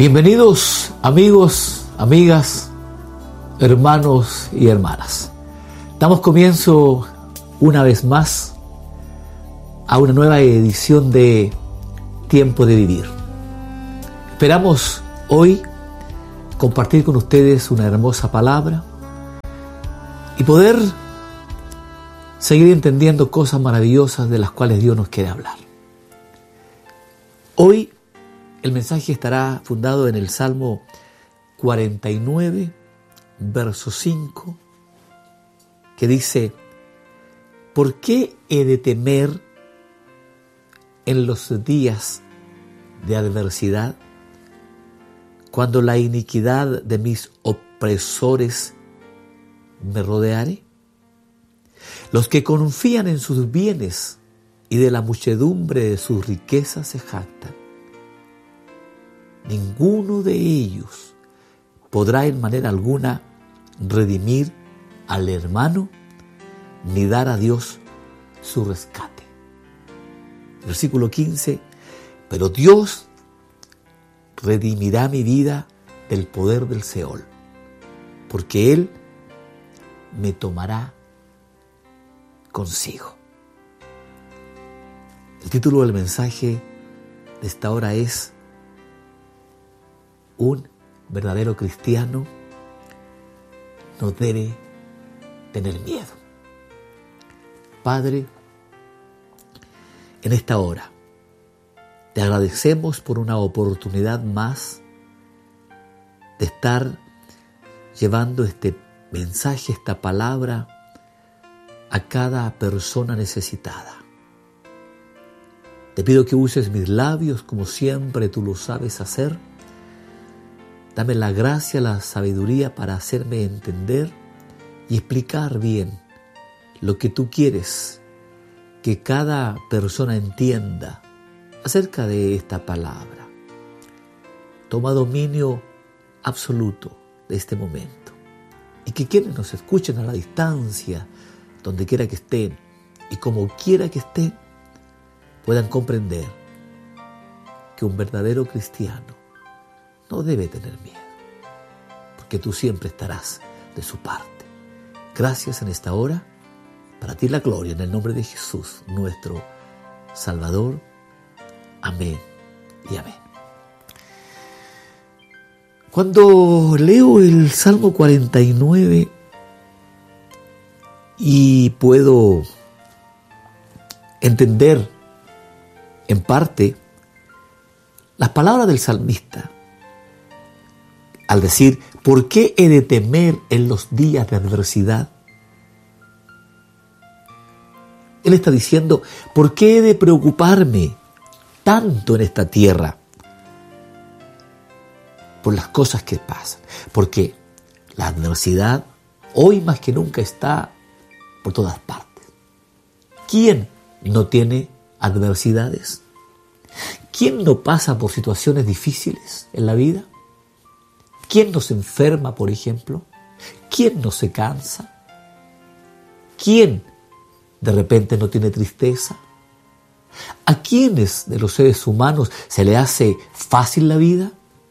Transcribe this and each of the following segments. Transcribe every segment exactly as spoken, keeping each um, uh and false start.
Bienvenidos amigos, amigas, hermanos y hermanas. Damos comienzo una vez más a una nueva edición de Tiempo de Vivir. Esperamos hoy compartir con ustedes una hermosa palabra y poder seguir entendiendo cosas maravillosas de las cuales Dios nos quiere hablar. Hoy el mensaje estará fundado en el Salmo cuarenta y nueve, verso cinco, que dice: ¿por qué he de temer en los días de adversidad, cuando la iniquidad de mis opresores me rodeare? Los que confían en sus bienes y de la muchedumbre de sus riquezas se jactan. Ninguno de ellos podrá en manera alguna redimir al hermano ni dar a Dios su rescate. Versículo quince: pero Dios redimirá mi vida del poder del Seol, porque Él me tomará consigo. El título del mensaje de esta hora es: un verdadero cristiano no debe tener miedo. Padre, en esta hora te agradecemos por una oportunidad más de estar llevando este mensaje, esta palabra a cada persona necesitada. Te pido que uses mis labios como siempre tú lo sabes hacer. Dame la gracia, la sabiduría para hacerme entender y explicar bien lo que tú quieres que cada persona entienda acerca de esta palabra. Toma dominio absoluto de este momento y que quienes nos escuchen a la distancia, donde quiera que estén y como quiera que estén, puedan comprender que un verdadero cristiano no debe tener miedo, porque tú siempre estarás de su parte. Gracias en esta hora. Para ti la gloria en el nombre de Jesús, nuestro Salvador. Amén y amén. Cuando leo el Salmo cuarenta y nueve y puedo entender en parte las palabras del salmista, al decir: ¿por qué he de temer en los días de adversidad? Él está diciendo: ¿por qué he de preocuparme tanto en esta tierra por las cosas que pasan? Porque la adversidad hoy más que nunca está por todas partes. ¿Quién no tiene adversidades? ¿Quién no pasa por situaciones difíciles en la vida? ¿Quién no se enferma, por ejemplo? ¿Quién no se cansa? ¿Quién de repente no tiene tristeza? ¿A quiénes de los seres humanos se le hace fácil la vida?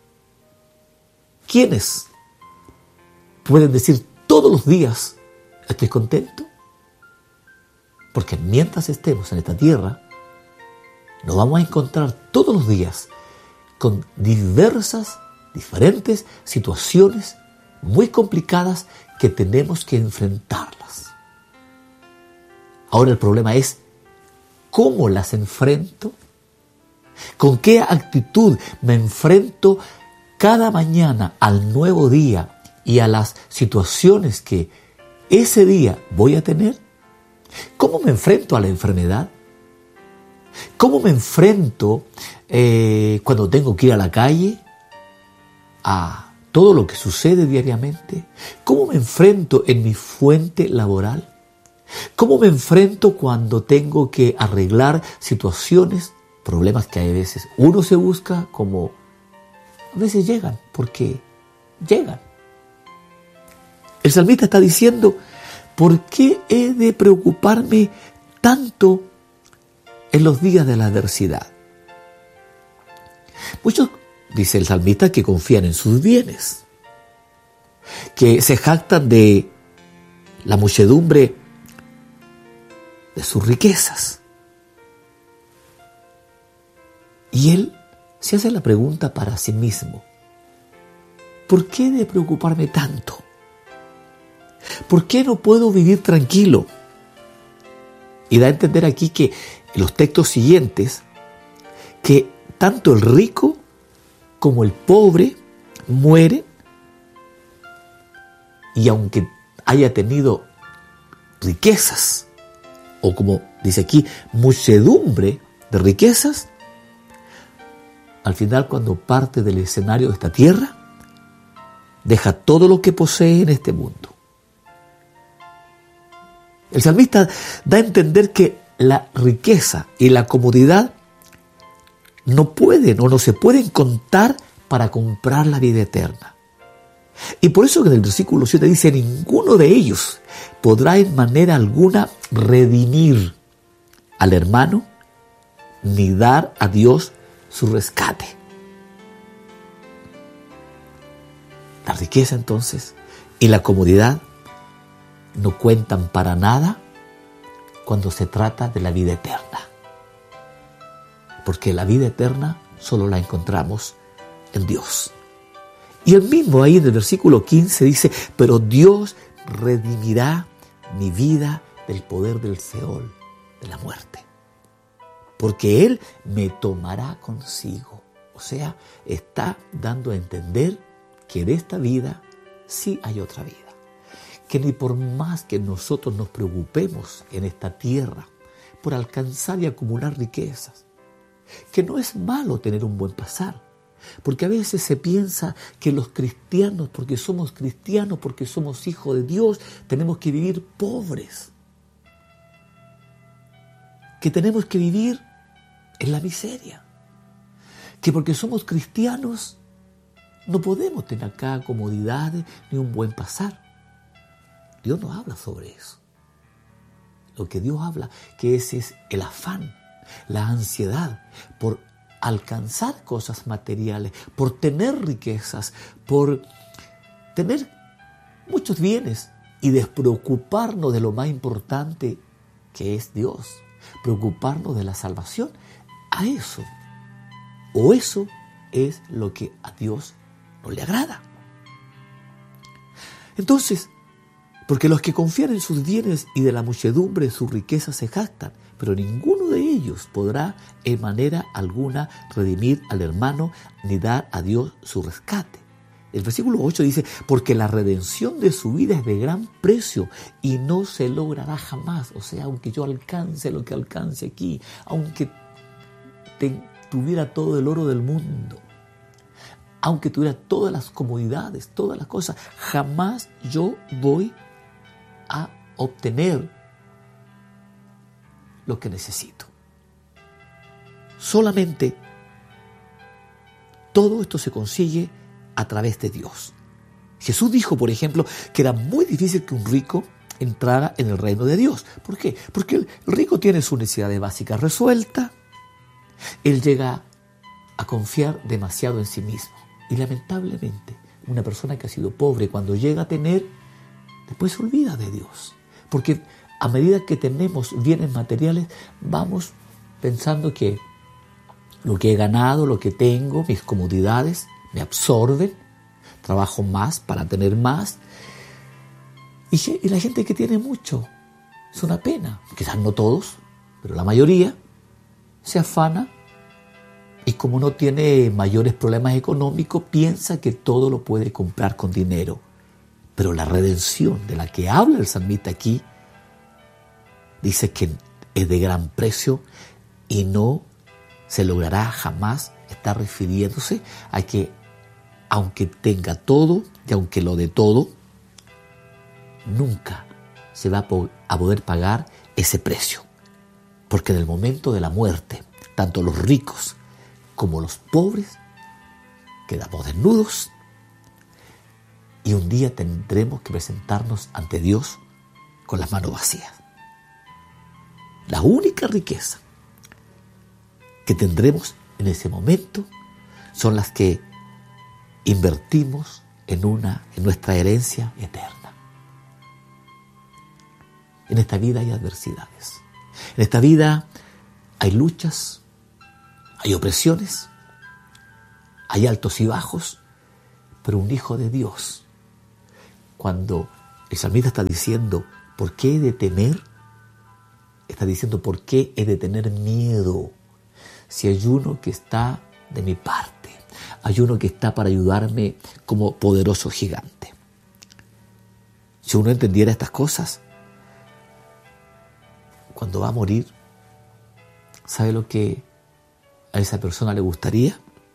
¿Quiénes pueden decir todos los días: estoy contento? Porque mientras estemos en esta tierra, nos vamos a encontrar todos los días con diversas diferentes situaciones muy complicadas que tenemos que enfrentarlas. Ahora el problema es ¿cómo las enfrento? ¿Con qué actitud me enfrento cada mañana al nuevo día y a las situaciones que ese día voy a tener? ¿Cómo me enfrento a la enfermedad? ¿Cómo me enfrento eh, cuando tengo que ir a la calle? A todo lo que sucede diariamente. ¿Cómo me enfrento en mi fuente laboral? ¿Cómo me enfrento cuando tengo que arreglar situaciones, problemas que a veces uno se busca, como a veces llegan, porque llegan? El salmista está diciendo: ¿por qué he de preocuparme tanto en los días de la adversidad? Muchos dice el salmista, que confían en sus bienes, que se jactan de la muchedumbre de sus riquezas. Y él se hace la pregunta para sí mismo: ¿por qué he de preocuparme tanto? ¿Por qué no puedo vivir tranquilo? Y da a entender aquí que en los textos siguientes, que tanto el rico como el pobre mueren, y aunque haya tenido riquezas, o como dice aquí, muchedumbre de riquezas, al final, cuando parte del escenario de esta tierra, deja todo lo que posee en este mundo. El salmista da a entender que la riqueza y la comodidad no pueden o no se pueden contar para comprar la vida eterna. Y por eso que en el versículo siete dice: ninguno de ellos podrá en manera alguna redimir al hermano ni dar a Dios su rescate. La riqueza, entonces, y la comodidad no cuentan para nada cuando se trata de la vida eterna. Porque la vida eterna solo la encontramos en Dios. Y el mismo ahí en el versículo quince dice: pero Dios redimirá mi vida del poder del Seol, de la muerte, porque Él me tomará consigo. O sea, está dando a entender que de esta vida sí hay otra vida. Que ni por más que nosotros nos preocupemos en esta tierra por alcanzar y acumular riquezas, que no es malo tener un buen pasar, porque a veces se piensa que los cristianos, porque somos cristianos, porque somos hijos de Dios, tenemos que vivir pobres, que tenemos que vivir en la miseria, que porque somos cristianos no podemos tener acá comodidades ni un buen pasar. Dios no habla sobre eso. Lo que Dios habla, que ese es el afán, la ansiedad por alcanzar cosas materiales, por tener riquezas, por tener muchos bienes y despreocuparnos de lo más importante que es Dios, preocuparnos de la salvación. A eso, o eso es lo que a Dios no le agrada. Entonces, porque los que confían en sus bienes y de la muchedumbre de sus riquezas se jactan, pero ninguno de ellos podrá en manera alguna redimir al hermano ni dar a Dios su rescate. El versículo ocho dice: porque la redención de su vida es de gran precio y no se logrará jamás. O sea, aunque yo alcance lo que alcance aquí, aunque te, tuviera todo el oro del mundo, aunque tuviera todas las comodidades, todas las cosas, jamás yo voy a obtener lo que necesito. Solamente todo esto se consigue a través de Dios. Jesús dijo, por ejemplo, que era muy difícil que un rico entrara en el reino de Dios. ¿Por qué? Porque el rico tiene sus necesidades básicas resueltas. Él llega a confiar demasiado en sí mismo. Y lamentablemente, una persona que ha sido pobre, cuando llega a tener, después se olvida de Dios. Porque a medida que tenemos bienes materiales, vamos pensando que lo que he ganado, lo que tengo, mis comodidades, me absorben. Trabajo más para tener más. Y, y la gente que tiene mucho, es una pena. Quizás no todos, pero la mayoría se afana. Y como no tiene mayores problemas económicos, piensa que todo lo puede comprar con dinero. Pero la redención de la que habla el salmista aquí, dice que es de gran precio y no se logrará jamás. Está refiriéndose a que aunque tenga todo y aunque lo dé todo, nunca se va a poder pagar ese precio. Porque en el momento de la muerte, tanto los ricos como los pobres quedamos desnudos y un día tendremos que presentarnos ante Dios con las manos vacías. La única riqueza que tendremos en ese momento son las que invertimos en, una, en nuestra herencia eterna. En esta vida hay adversidades. En esta vida hay luchas, hay opresiones, hay altos y bajos, pero un hijo de Dios, cuando el salmista está diciendo, ¿por qué he de temer? Está diciendo, ¿por qué he de tener miedo? Si hay uno que está de mi parte, hay uno que está para ayudarme como poderoso gigante. Si uno entendiera estas cosas, cuando va a morir, ¿sabe lo que a esa persona le gustaría?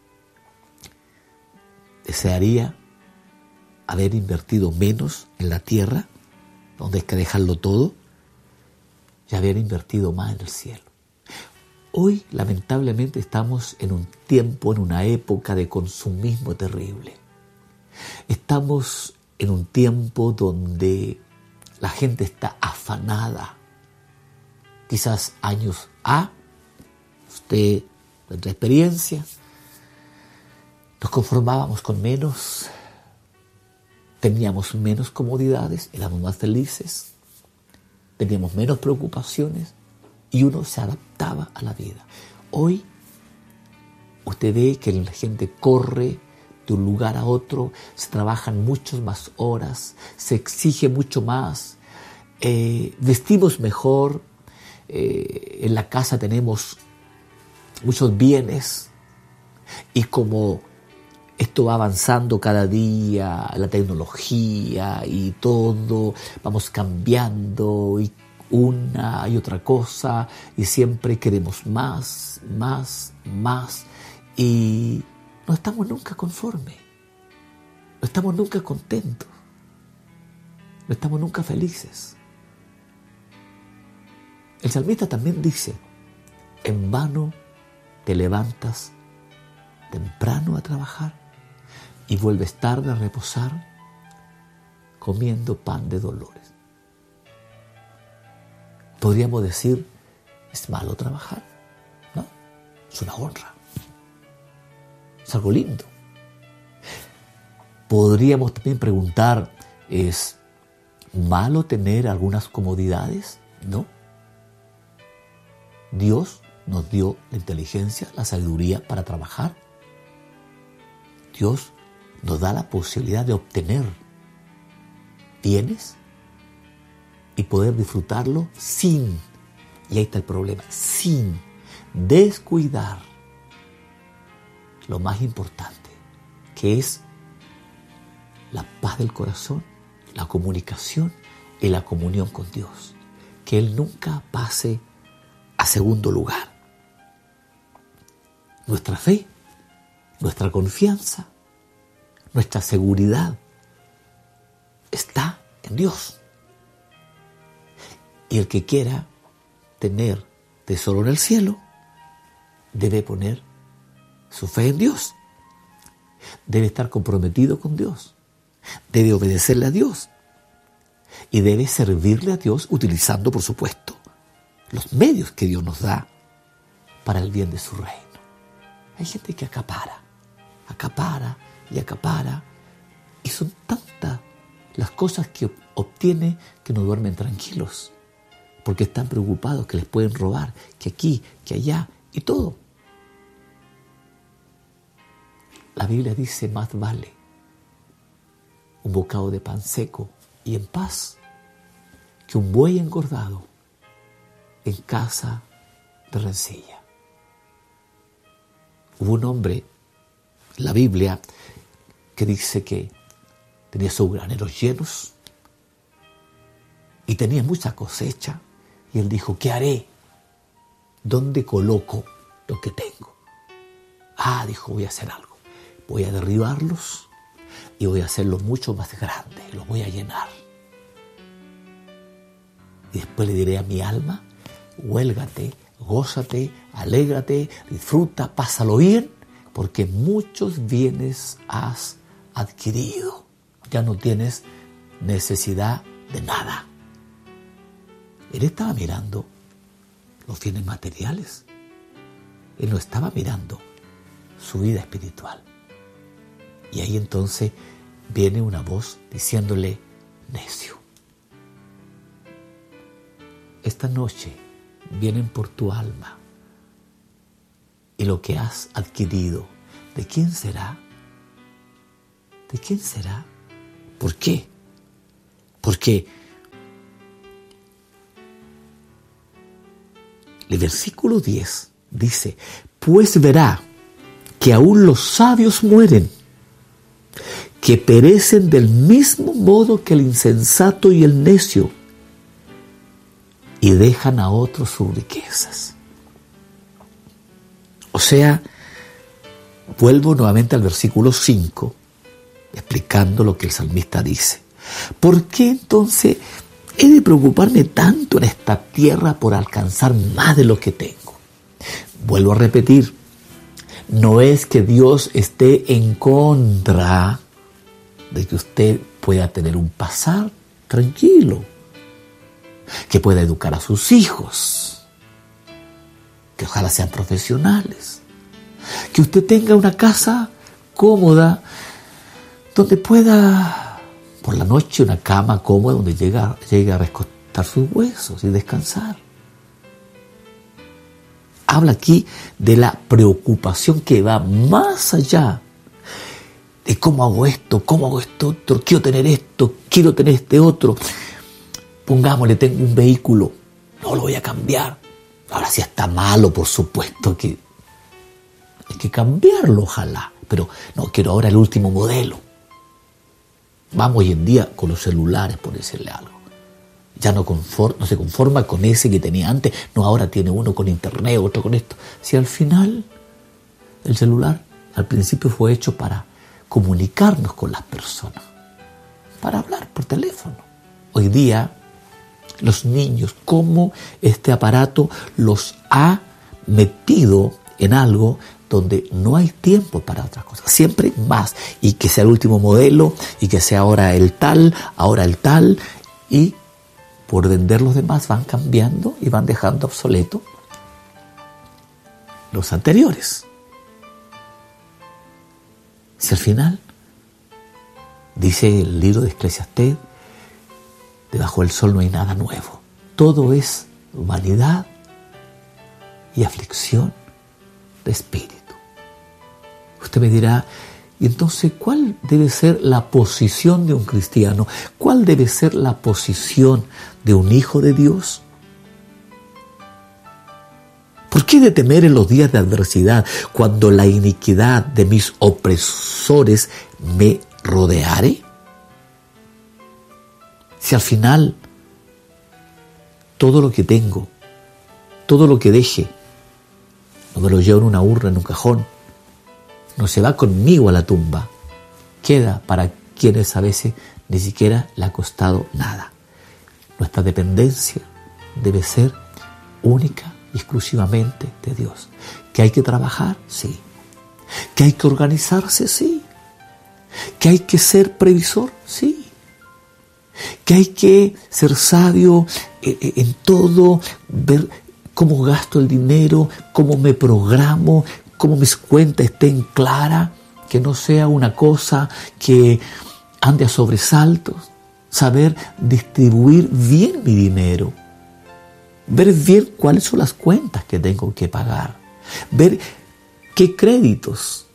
Desearía haber invertido menos en la tierra, donde hay que dejarlo todo, y haber invertido más en el cielo. Hoy, lamentablemente, estamos en un tiempo, en una época de consumismo terrible. Estamos en un tiempo donde la gente está afanada. Quizás años A, usted tendrá experiencia, nos conformábamos con menos, teníamos menos comodidades, éramos más felices, teníamos menos preocupaciones y uno se adaptaba a la vida. Hoy usted ve que la gente corre de un lugar a otro, se trabajan muchas más horas, se exige mucho más, eh, vestimos mejor, eh, en la casa tenemos muchos bienes y como esto va avanzando cada día, la tecnología y todo, vamos cambiando y una y otra cosa y siempre queremos más, más, más y no estamos nunca conformes, no estamos nunca contentos, no estamos nunca felices. El salmista también dice, en vano te levantas temprano a trabajar y vuelves tarde a reposar comiendo pan de dolores. Podríamos decir, ¿es malo trabajar? No, es una honra. Es algo lindo. Podríamos también preguntar, ¿es malo tener algunas comodidades? No. Dios nos dio la inteligencia, la sabiduría para trabajar. Dios nos da la posibilidad de obtener bienes y poder disfrutarlo sin, y ahí está el problema, sin descuidar lo más importante, que es la paz del corazón, la comunicación y la comunión con Dios. Que Él nunca pase a segundo lugar. Nuestra fe, nuestra confianza, nuestra seguridad está en Dios. Y el que quiera tener tesoro en el cielo, debe poner su fe en Dios. Debe estar comprometido con Dios. Debe obedecerle a Dios. Y debe servirle a Dios utilizando, por supuesto, los medios que Dios nos da para el bien de su reino. Hay gente que acapara, acapara y acapara. Y son tantas las cosas que obtiene que no duermen tranquilos. Porque están preocupados que les pueden robar, que aquí, que allá y todo. La Biblia dice, más vale un bocado de pan seco y en paz que un buey engordado en casa de rencilla. Hubo un hombre en la Biblia que dice que tenía sus graneros llenos y tenía mucha cosecha y él dijo, ¿qué haré? ¿Dónde coloco lo que tengo? Ah, dijo, voy a hacer algo. Voy a derribarlos y voy a hacerlos mucho más grandes, los voy a llenar. Y después le diré a mi alma, huélgate, gózate, alégrate, disfruta, pásalo bien, porque muchos bienes has adquirido. Ya no tienes necesidad de nada. Él estaba mirando los bienes materiales. Él no estaba mirando su vida espiritual. Y ahí entonces viene una voz diciéndole, necio. Esta noche vienen por tu alma y lo que has adquirido, ¿de quién será? ¿De quién será? ¿Por qué? Porque el versículo diez dice, pues verá que aún los sabios mueren, que perecen del mismo modo que el insensato y el necio, y dejan a otros sus riquezas. O sea, vuelvo nuevamente al versículo cinco, explicando lo que el salmista dice. ¿Por qué entonces he de preocuparme tanto en esta tierra por alcanzar más de lo que tengo? Vuelvo a repetir, no es que Dios esté en contra de que usted pueda tener un pasar tranquilo, que pueda educar a sus hijos, que ojalá sean profesionales, que usted tenga una casa cómoda donde pueda, por la noche, una cama cómoda donde llega, llegue a recostar sus huesos y descansar. Habla aquí de la preocupación que va más allá de cómo hago esto, cómo hago esto otro, quiero tener esto, quiero tener este otro. Pongámosle, tengo un vehículo, no lo voy a cambiar. Ahora si está malo, por supuesto que hay que cambiarlo, ojalá. Pero no, quiero ahora el último modelo. Vamos hoy en día con los celulares, por decirle algo. Ya no, conform, no se conforma con ese que tenía antes. No, ahora tiene uno con internet, otro con esto. Si al final el celular al principio fue hecho para comunicarnos con las personas, para hablar por teléfono. Hoy día los niños, cómo este aparato los ha metido en algo donde no hay tiempo para otras cosas, siempre más, y que sea el último modelo, y que sea ahora el tal, ahora el tal, y por vender los demás van cambiando y van dejando obsoletos los anteriores. Si al final, dice el libro de Eclesiastés, debajo del sol no hay nada nuevo. Todo es vanidad y aflicción de espíritu. Usted me dirá, y entonces, ¿cuál debe ser la posición de un cristiano? ¿Cuál debe ser la posición de un hijo de Dios? ¿Por qué he de temer en los días de adversidad cuando la iniquidad de mis opresores me rodeare? Si al final todo lo que tengo, todo lo que deje, no me lo llevo en una urna, en un cajón, no se va conmigo a la tumba, queda para quienes a veces ni siquiera le ha costado nada. Nuestra dependencia debe ser única y exclusivamente de Dios. ¿Que hay que trabajar? Sí. ¿Que hay que organizarse? Sí. ¿Que hay que ser previsor? Sí. ¿Que hay que ser sabio en todo, ver cómo gasto el dinero, cómo me programo, cómo mis cuentas estén claras, que no sea una cosa que ande a sobresaltos, saber distribuir bien mi dinero, ver bien cuáles son las cuentas que tengo que pagar, ver qué créditos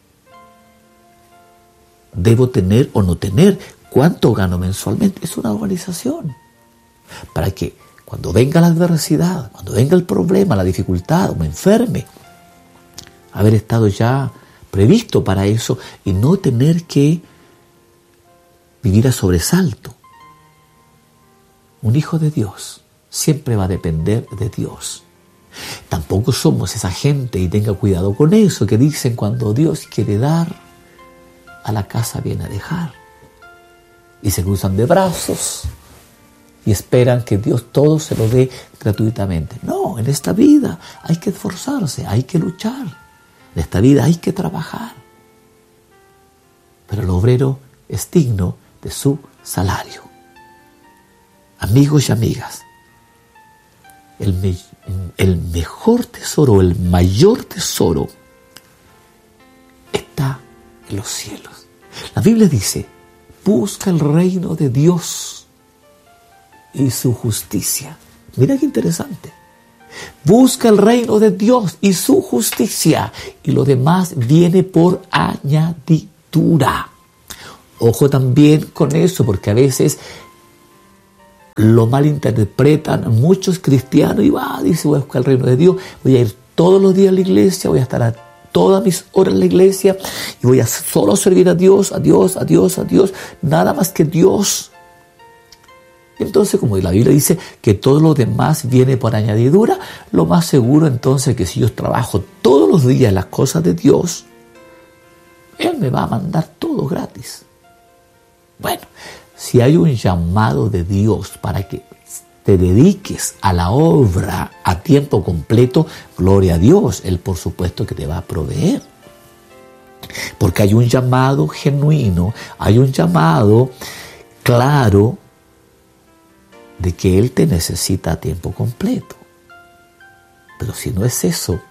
debo tener o no tener, cuánto gano mensualmente. Es una organización para que cuando venga la adversidad, cuando venga el problema, la dificultad, o me enferme, haber estado ya previsto para eso y no tener que vivir a sobresalto. Un hijo de Dios siempre va a depender de Dios. Tampoco somos esa gente, y tenga cuidado con eso, que dicen cuando Dios quiere dar, a la casa viene a dejar. Y se cruzan de brazos y esperan que Dios todo se lo dé gratuitamente. No, en esta vida hay que esforzarse, hay que luchar. En esta vida hay que trabajar. Pero el obrero es digno de su salario. Amigos y amigas, el, me, el mejor tesoro, el mayor tesoro está en los cielos. La Biblia dice, busca el reino de Dios y su justicia. Mira qué interesante. Busca el reino de Dios y su justicia, y lo demás viene por añadidura. Ojo también con eso, porque a veces lo malinterpretan muchos cristianos y va, dice, voy a buscar el reino de Dios, voy a ir todos los días a la iglesia, voy a estar a todas mis horas en la iglesia y voy a solo servir a Dios, a Dios, a Dios, a Dios, nada más que Dios. Entonces, como la Biblia dice que todo lo demás viene por añadidura, lo más seguro entonces que si yo trabajo todos los días las cosas de Dios, Él me va a mandar todo gratis. Bueno, si hay un llamado de Dios para que te dediques a la obra a tiempo completo, gloria a Dios, Él por supuesto que te va a proveer. Porque hay un llamado genuino, hay un llamado claro de que Él te necesita a tiempo completo. Pero si no es eso,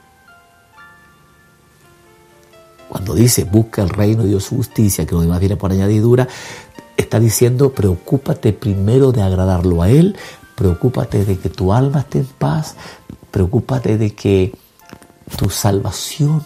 cuando dice busca el reino de Dios su justicia, que lo demás viene por añadidura, está diciendo preocúpate primero de agradarlo a Él, preocúpate de que tu alma esté en paz, preocúpate de que tu salvación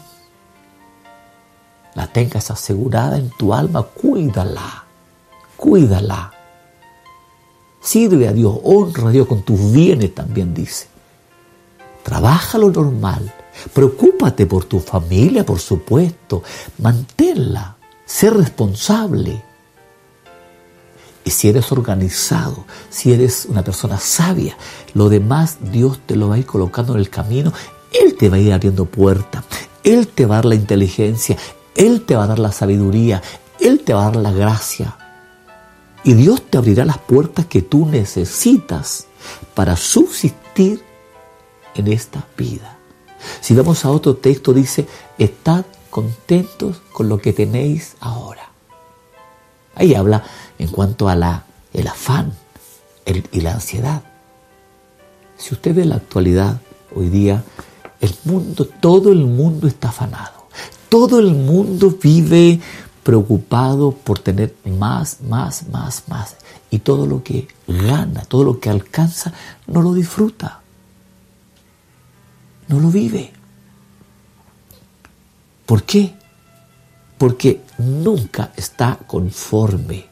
la tengas asegurada en tu alma, cuídala, cuídala. Sirve a Dios, honra a Dios con tus bienes también dice. Trabaja lo normal, preocúpate por tu familia, por supuesto, manténla, sé responsable. Y si eres organizado, si eres una persona sabia, lo demás Dios te lo va a ir colocando en el camino. Él te va a ir abriendo puertas, Él te va a dar la inteligencia, Él te va a dar la sabiduría, Él te va a dar la gracia. Y Dios te abrirá las puertas que tú necesitas para subsistir en esta vida. Si vamos a otro texto, dice, estad contentos con lo que tenéis ahora. Ahí habla en cuanto a la, el afán el, y la ansiedad. Si usted ve la actualidad, hoy día, el mundo, todo el mundo está afanado. Todo el mundo vive preocupado por tener más, más, más, más. Y todo lo que gana, todo lo que alcanza, no lo disfruta. No lo vive. ¿Por qué? Porque nunca está conforme.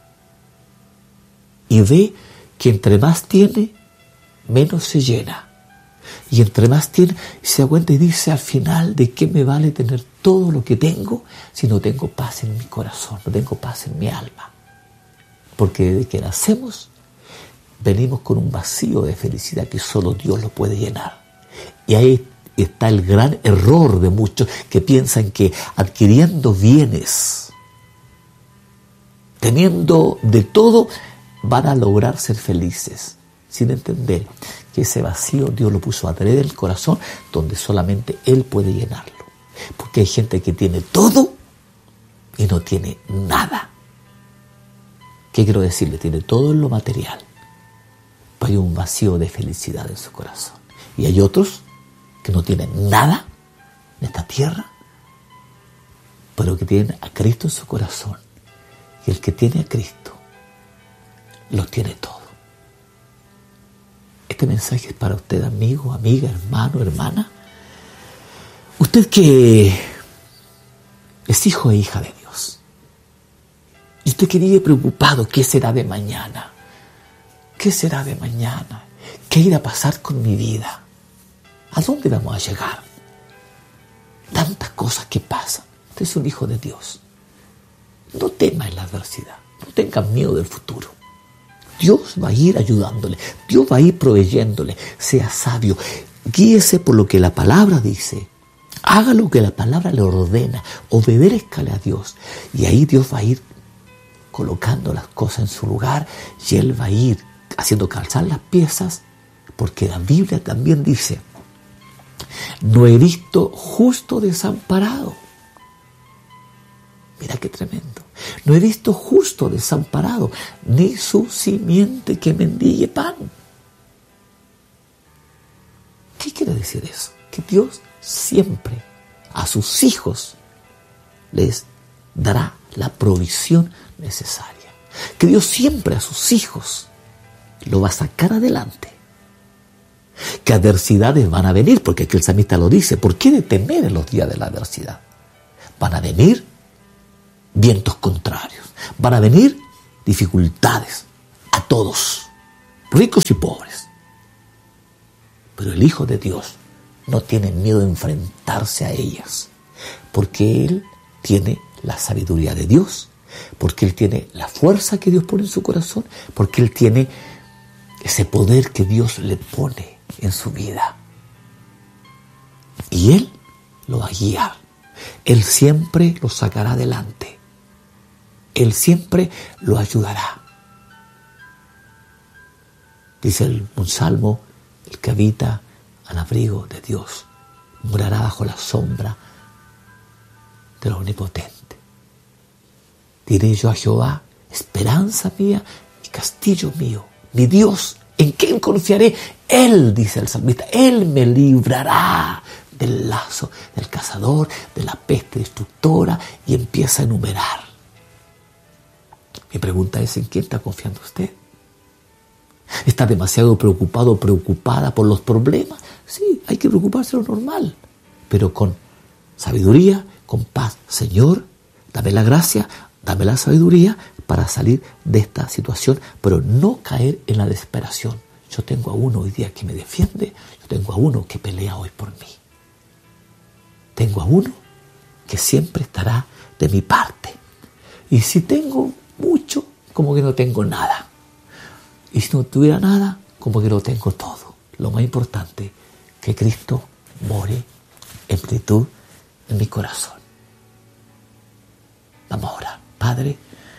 Y ve que entre más tiene, menos se llena. Y entre más tiene, se da cuenta y dice al final, ¿de qué me vale tener todo lo que tengo si no tengo paz en mi corazón, no tengo paz en mi alma? Porque desde que nacemos, venimos con un vacío de felicidad que solo Dios lo puede llenar. Y ahí está el gran error de muchos que piensan que adquiriendo bienes, teniendo de todo, van a lograr ser felices, sin entender que ese vacío Dios lo puso adrede en el corazón, donde solamente Él puede llenarlo. Porque hay gente que tiene todo y no tiene nada. ¿Qué quiero decirle? Tiene todo en lo material, pero hay un vacío de felicidad en su corazón. Y hay otros que no tienen nada en esta tierra, pero que tienen a Cristo en su corazón. Y el que tiene a Cristo, lo tiene todo. Este mensaje es para usted, amigo, amiga, hermano, hermana. Usted que es hijo e hija de Dios. Y usted que vive preocupado, ¿qué será de mañana? ¿Qué será de mañana? ¿Qué irá a pasar con mi vida? ¿A dónde vamos a llegar? Tantas cosas que pasan. Usted es un hijo de Dios. No tema en la adversidad. No tenga miedo del futuro. Dios va a ir ayudándole. Dios va a ir proveyéndole. Sea sabio. Guíese por lo que la palabra dice. Haga lo que la palabra le ordena. Obedézcale a Dios. Y ahí Dios va a ir colocando las cosas en su lugar. Y Él va a ir haciendo calzar las piezas. Porque la Biblia también dice: no he visto justo desamparado. Mira qué tremendo. No he visto justo desamparado, ni su simiente que mendigue pan. ¿Qué quiere decir eso? Que Dios siempre a sus hijos les dará la provisión necesaria. Que Dios siempre a sus hijos lo va a sacar adelante. Que adversidades van a venir, porque aquí el salmista lo dice. ¿Por qué de temer en los días de la adversidad? Van a venir vientos contrarios. Van a venir dificultades a todos, ricos y pobres. Pero el Hijo de Dios no tiene miedo de enfrentarse a ellas, porque Él tiene la sabiduría de Dios, porque Él tiene la fuerza que Dios pone en su corazón, porque Él tiene ese poder que Dios le pone en su vida. Y Él lo va a guiar. Él siempre lo sacará adelante. Él siempre lo ayudará. Dice el, un salmo, el que habita al abrigo de Dios morará bajo la sombra del Omnipotente. Diré yo a Jehová, esperanza mía y castillo mío, mi Dios, ¿en quién confiaré? Él, dice el salmista, Él me librará del lazo del cazador, de la peste destructora, y empieza a enumerar. Mi pregunta es, ¿en quién está confiando usted? ¿Está demasiado preocupado o preocupada por los problemas? Sí, hay que preocuparse de lo normal, pero con sabiduría, con paz. Señor, dame la gracia, dame la sabiduría para salir de esta situación, pero no caer en la desesperación. Yo tengo a uno hoy día que me defiende, yo tengo a uno que pelea hoy por mí. Tengo a uno que siempre estará de mi parte. Y si tengo mucho, como que no tengo nada. Y si no tuviera nada, como que lo tengo todo. Lo más importante, que Cristo more en plenitud en mi corazón. Vamos a orar. Padre,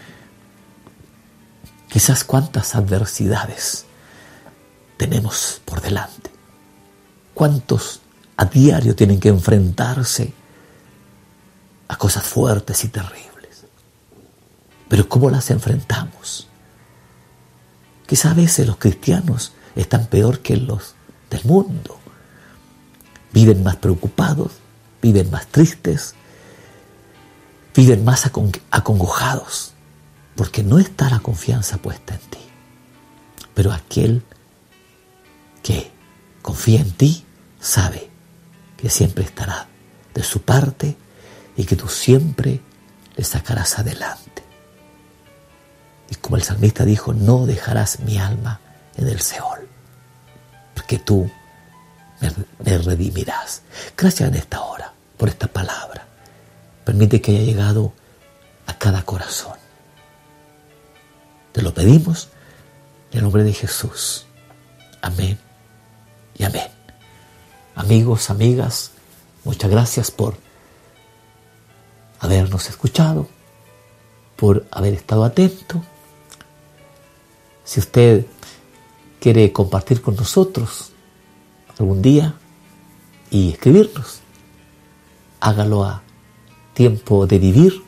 quizás cuántas adversidades tenemos por delante. Cuántos a diario tienen que enfrentarse a cosas fuertes y terribles. Pero ¿cómo las enfrentamos? Quizás a veces los cristianos están peor que los del mundo. Viven más preocupados, viven más tristes, viven más acongojados, porque no está la confianza puesta en ti. Pero aquel que confía en ti sabe que siempre estará de su parte y que tú siempre le sacarás adelante. Y como el salmista dijo, no dejarás mi alma en el Seol, porque tú me, me redimirás. Gracias en esta hora por esta palabra. Permite que haya llegado a cada corazón. Te lo pedimos en el nombre de Jesús. Amén y amén. Amigos, amigas, muchas gracias por habernos escuchado, por haber estado atento. Si usted quiere compartir con nosotros algún día y escribirnos, hágalo a tiempo de vivir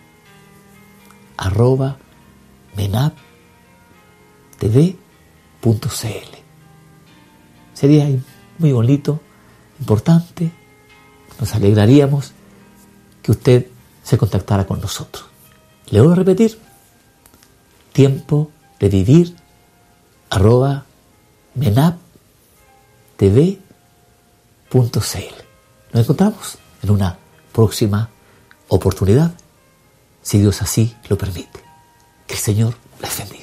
arroba menap t v punto c l. Sería muy bonito, importante, nos alegraríamos que usted se contactara con nosotros. Le voy a repetir, tiempo de vivir arroba menap t v punto c l. Nos encontramos en una próxima oportunidad, si Dios así lo permite. Que el Señor les bendiga.